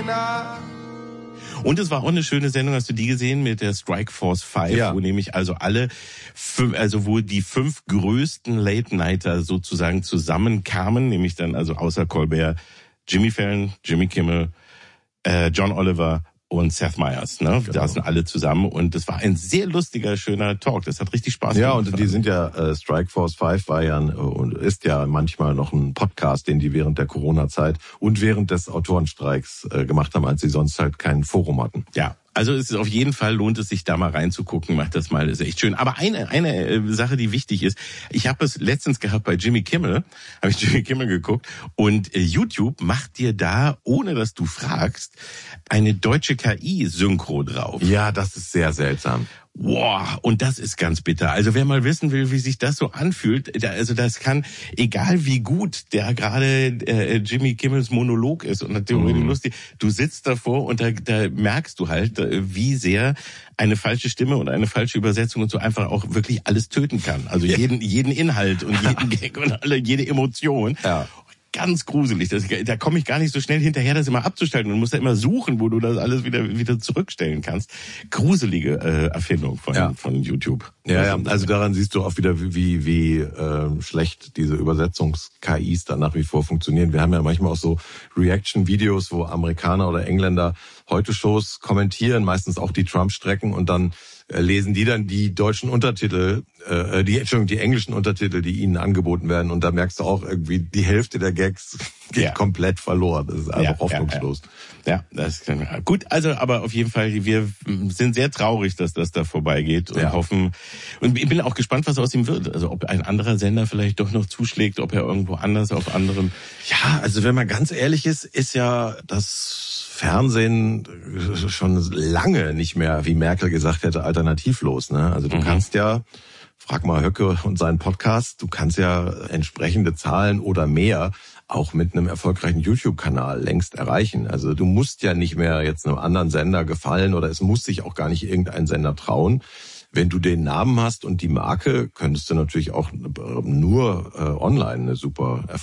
Und es war auch eine schöne Sendung, hast du die gesehen, mit der Strike Force 5, ja, wo nämlich also wo die 5 größten Late-Nighter sozusagen zusammenkamen, nämlich dann also außer Colbert, Jimmy Fallon, Jimmy Kimmel, John Oliver und Seth Meyers, ne? Genau. Da sind alle zusammen und das war ein sehr lustiger, schöner Talk. Das hat richtig Spaß gemacht. Ja, und die sind ja, Strike Force 5 war ja und ist ja manchmal noch ein Podcast, den die während der Corona-Zeit und während des Autorenstreiks gemacht haben, als sie sonst halt kein Forum hatten. Ja. Also es ist auf jeden Fall, lohnt es sich da mal reinzugucken, macht das mal, ist echt schön. Aber eine Sache, die wichtig ist, ich habe es letztens gehabt bei Jimmy Kimmel, habe ich Jimmy Kimmel geguckt und YouTube macht dir da, ohne dass du fragst, eine deutsche KI-Synchro drauf. Ja, das ist sehr seltsam. Wow, und das ist ganz bitter. Also wer mal wissen will, wie sich das so anfühlt, also das kann, egal wie gut der gerade Jimmy Kimmels Monolog ist und natürlich lustig, du sitzt davor und da merkst du halt, wie sehr eine falsche Stimme und eine falsche Übersetzung und so einfach auch wirklich alles töten kann. Also jeden Inhalt und jeden Gag und jede Emotion. Ja. Ganz gruselig. Da komme ich gar nicht so schnell hinterher, das immer abzustellen. Du musst da immer suchen, wo du das alles wieder zurückstellen kannst. Gruselige Erfindung von YouTube. Ja, also daran siehst du auch wieder, wie schlecht diese Übersetzungs-KIs da nach wie vor funktionieren. Wir haben ja manchmal auch so Reaction-Videos, wo Amerikaner oder Engländer Heute-Shows kommentieren, meistens auch die Trump-Strecken und dann lesen die dann die deutschen Untertitel, die englischen Untertitel, die ihnen angeboten werden. Und da merkst du auch irgendwie, die Hälfte der Gags geht komplett verloren. Das ist einfach hoffnungslos. Ja, das ist gut. Also, aber auf jeden Fall, wir sind sehr traurig, dass das da vorbeigeht und hoffen. Und ich bin auch gespannt, was aus ihm wird. Also, ob ein anderer Sender vielleicht doch noch zuschlägt, ob er irgendwo anders auf anderen. Ja, also wenn man ganz ehrlich ist ja das Fernsehen schon lange nicht mehr, wie Merkel gesagt hätte, alternativlos, ne? Also du kannst ja, frag mal Höcke und seinen Podcast, du kannst ja entsprechende Zahlen oder mehr auch mit einem erfolgreichen YouTube-Kanal längst erreichen. Also du musst ja nicht mehr jetzt einem anderen Sender gefallen oder es muss sich auch gar nicht irgendein Sender trauen. Wenn du den Namen hast und die Marke, könntest du natürlich auch nur online eine super